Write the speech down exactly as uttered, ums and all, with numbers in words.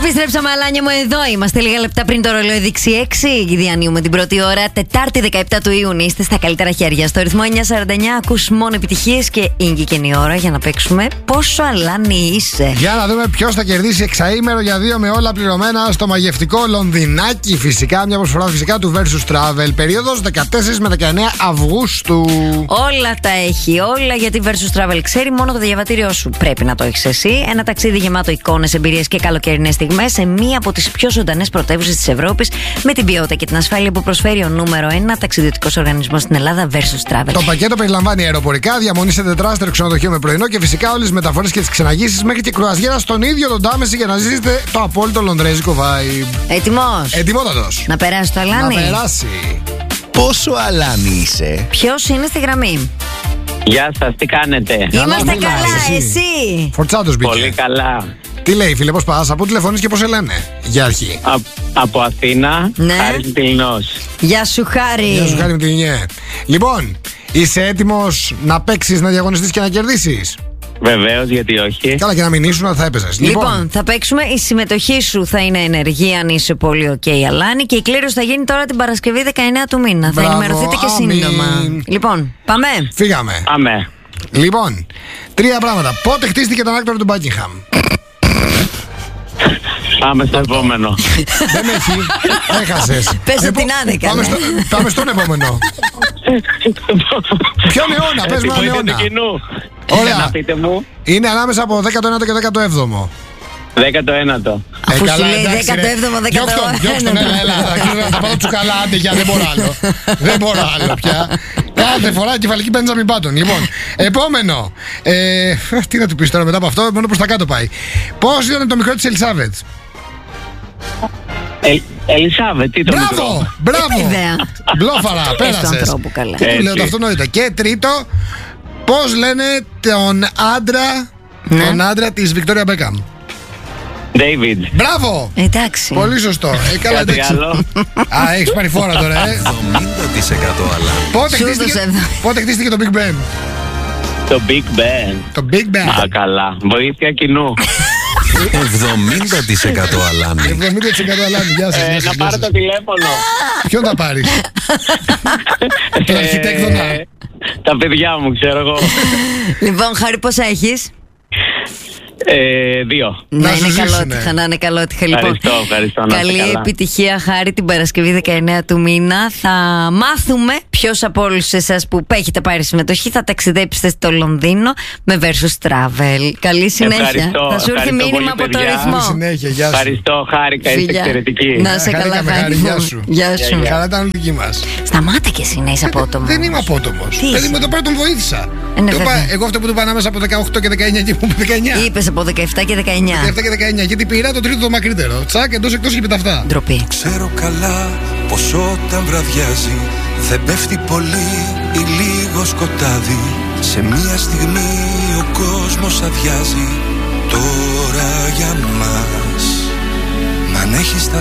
Επιστρέψαμε, Αλάνια μου, εδώ είμαστε. Λίγα λεπτά πριν το ρολόι δείξει έξι. Διανύουμε την πρώτη ώρα, Τετάρτη δεκαεπτά του Ιούνιου. Είστε στα καλύτερα χέρια. Στο ρυθμό εννιά σαράντα εννιά ακούς μόνο επιτυχίες και ήγηκε η ώρα για να παίξουμε Πόσο Αλάνι είσαι. Για να δούμε ποιος θα κερδίσει εξαήμερο για δύο με όλα πληρωμένα στο μαγευτικό Λονδινάκι. Φυσικά, μια προσφορά φυσικά του Versus Travel. Περίοδος δεκατέσσερις με δεκαεννέα Αυγούστου. Όλα τα έχει, όλα, γιατί Versus Travel ξέρει. Μόνο το διαβατήριό σου πρέπει να το έχεις εσύ. Ένα ταξίδι γεμάτο εικόνες, εμπειρίες και καλοκαιρινές στιγμές σε μία από τις πιο ζωντανές πρωτεύουσες της Ευρώπης, με την ποιότητα και την ασφάλεια που προσφέρει ο νούμερο ένα ταξιδιωτικός οργανισμός στην Ελλάδα, Versus Travel. Το πακέτο περιλαμβάνει αεροπορικά, διαμονή σε τετράστερο ξενοδοχείο με πρωινό και φυσικά όλες τις μεταφορές και τις ξεναγήσεις μέχρι και κρουαζιέρα στον ίδιο τον Τάμεση για να ζήσετε το απόλυτο λονδρέζικο vibe. Έτοιμος? Ετοιμότατος. Να περάσει το Αλάνι. Να περάσει. Πόσο Αλάνι είσαι? Ποιος είναι στη γραμμή? Γεια σας, τι κάνετε? Είμαστε καλά, καλά, εσύ. εσύ? Φορτσάτος μπήκε. Πολύ καλά. Τι λέει, φίλε, πώς πας, από τηλεφωνείς και πώς σε λένε για αρχή? Α, από Αθήνα, Ναι. Χάρης Μητυλινός. Γεια σου, Χάρη. Γεια σου, Χάρη με την Ινιέ. Λοιπόν, είσαι έτοιμος να παίξεις, να διαγωνιστείς και να κερδίσεις? Βεβαίως, γιατί όχι. Καλά, και να μην ήσουν, θα έπαιζες. Λοιπόν, θα παίξουμε. Η συμμετοχή σου θα είναι ενεργή αν είσαι πολύ οκ, okay, Αλάνη. Και η κλήρωση θα γίνει τώρα την Παρασκευή δεκαεννέα του μήνα. Μπράβο, θα ενημερωθείτε και αμήν. σύντομα. Λοιπόν, πάμε. Φύγαμε. Πάμε. Λοιπόν, τρία πράγματα. Πότε χτίστηκε το ανάκτορο του Buckingham? Πάμε στο επόμενο. Δεν έχει. Έχασες. Πες ότι Επο- να είναι καλά. Πάμε, στο, πάμε στον επόμενο. Ποιον αιώνα, πες μου έναν Επιθυμείτε αιώνα. του κοινού. Ωραία. Να πείτε μου. Είναι ανάμεσα από δέκατο ένατο και δέκατο έβδομο. δέκατο ένατο. Αφού Ε, σου καλά, λέει εντάξει, δέκατο έβδομο, ρε. δέκατο Διώξ' τον, διώξ' τον, έλα, έλα. Θα- Θα πάω τσουκαλά, άντε, για, δεν μπορώ άλλο. Δεν μπορώ άλλο πια. Κάθε φορά κεφαλική Μπέντζαμιν Μπάτον. Λοιπόν, επόμενο. Ε, τι να του πεις τώρα μετά από αυτό, μόνο προς τα κάτω πάει. Πώς ήταν το μικρό της Ελισάβετ? Ε, Ελισάβετ, τι το μικρό. Μπράβο, μπράβο. Ιδέα. Μπλόφαρα, Του πέρασες. ανθρώπου, καλά. Τι του λέω Έτσι. το αυτονόητο. Και τρίτο, πώς λένε τον άντρα, Ναι. τον άντρα της Βικτόρια Μπέκαμ? David. Μπράβο. Εντάξει. Πολύ σωστό. Ε, καλά, Κάτι εντάξει. άλλο. Α, έχεις πάρει φόρα τώρα, ε. εβδομήντα τοις εκατό Αλάνι. Πότε Σου χτίστηκε, έδωσε. πότε χτίστηκε το Big Ben? Το Big Ben. Το Big Ben. Α, καλά. Βοήθεια κοινού. εβδομήντα τοις εκατό Αλάνι. εβδομήντα τοις εκατό Αλάνι, γεια σας, Ε, γεια σας, να γεια πάρω σας. το τηλέφωνο. Ποιον θα πάρεις? Τον Ε, αρχιτέκτονα. Τα παιδιά μου, ξέρω εγώ. Λοιπόν, Χάρη, πόσα έχεις? Ε, δύο. Να σου είναι ζήσουνε. καλότυχα, να είναι καλότυχα. Λοιπόν, Ευχαριστώ, ευχαριστώ, να είστε καλή καλά. επιτυχία, Χάρη, την Παρασκευή δεκαεννέα του μήνα. Θα μάθουμε ποιος από όλους εσάς που έχετε πάρει συμμετοχή θα ταξιδέψετε στο Λονδίνο με Versus Travel. Καλή συνέχεια. Ευχαριστώ, Θα σου έρθει ευχαριστώ μήνυμα πολύ, από το παιδιά. ρυθμό. Καλή συνέχεια, γεια σου. Ευχαριστώ, χάρηκα, είστε Φιλιά. εξαιρετικοί. Να σε καλά, Χαρήκαμε, Χάρη Χάρη, μου. γεια σου. Γεια σου. Γεια, Χαρά ήταν όλη δική μας. Σταμάτα και εσύ να είσαι απότομος. Δεν είμαι απότομος. Τι Παιδί είσαι? μου, εδώ πέρα τον βοήθησα. Ε, ναι, Το είπα- βέβαια. εγώ αυτό που του είπα ανάμεσα από δεκαοκτώ και δεκαεννέα και μου είπε δεκαεννέα. Είπες από δεκαεπτά και δεκαεννέα. δεκαεπτά και δεκαεννέα. Γιατί πήρα το τρίτο το μακρύτερο. Τσακ, εντός εκτός και είπε τα αυτά. Ντροπή. Ξέρω καλά πως όταν βραδιάζει δεν πέφτει πολύ ή λίγο σκοτάδι. Σε μια στιγμή ο κόσμος αδειάζει τώρα για μας. Μ' αν έχεις τα